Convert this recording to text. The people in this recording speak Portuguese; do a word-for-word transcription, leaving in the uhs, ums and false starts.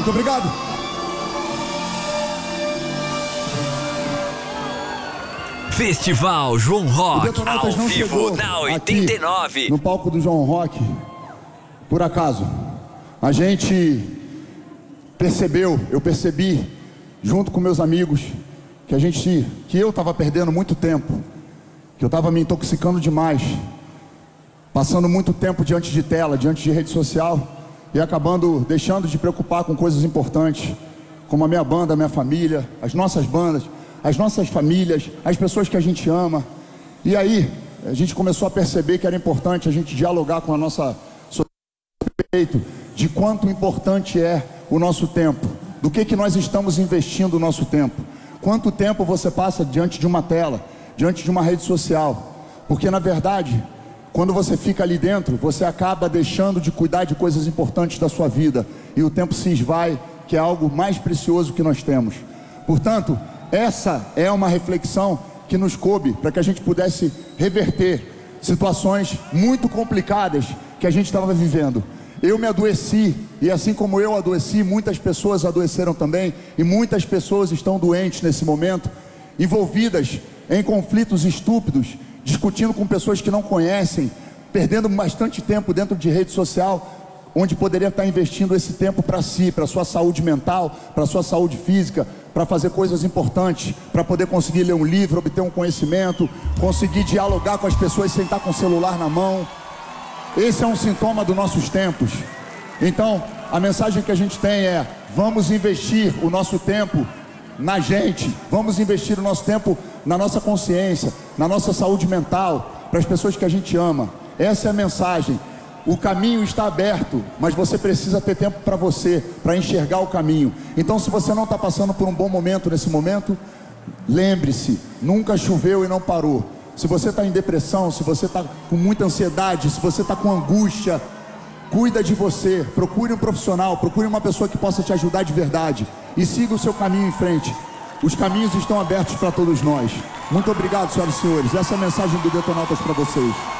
Muito obrigado. Festival João Rock, ao não vivo na oitenta e nove. No palco do João Rock, por acaso, a gente percebeu, eu percebi, junto com meus amigos, que a gente, que eu estava perdendo muito tempo, que eu estava me intoxicando demais, passando muito tempo diante de tela, diante de rede social, e acabando deixando de preocupar com coisas importantes, como a minha banda, a minha família, as nossas bandas, as nossas famílias, as pessoas que a gente ama. E aí, a gente começou a perceber que era importante a gente dialogar com a nossa sociedade de quanto importante é o nosso tempo, do que que nós estamos investindo o nosso tempo, quanto tempo você passa diante de uma tela, diante de uma rede social, porque na verdade, quando você fica ali dentro, você acaba deixando de cuidar de coisas importantes da sua vida, e o tempo se esvai, que é algo mais precioso que nós temos. Portanto, essa é uma reflexão que nos coube para que a gente pudesse reverter situações muito complicadas que a gente estava vivendo. Eu me adoeci, e assim como eu adoeci, muitas pessoas adoeceram também, e muitas pessoas estão doentes nesse momento, envolvidas em conflitos estúpidos, discutindo com pessoas que não conhecem, perdendo bastante tempo dentro de rede social, onde poderia estar investindo esse tempo para si, para a sua saúde mental, para a sua saúde física, para fazer coisas importantes, para poder conseguir ler um livro, obter um conhecimento, conseguir dialogar com as pessoas sem estar com o celular na mão. Esse é um sintoma dos nossos tempos. Então, a mensagem que a gente tem é: vamos investir o nosso tempo na gente, vamos investir o nosso tempo na nossa consciência, na nossa saúde mental, para as pessoas que a gente ama. Essa é a mensagem. O caminho está aberto, mas você precisa ter tempo para você, para enxergar o caminho. Então, se você não está passando por um bom momento nesse momento, lembre-se, nunca choveu e não parou. Se você está em depressão, se você está com muita ansiedade, se você está com angústia, cuida de você, procure um profissional, procure uma pessoa que possa te ajudar de verdade e siga o seu caminho em frente. Os caminhos estão abertos para todos nós. Muito obrigado, senhoras e senhores. Essa é a mensagem do Detonautas para vocês.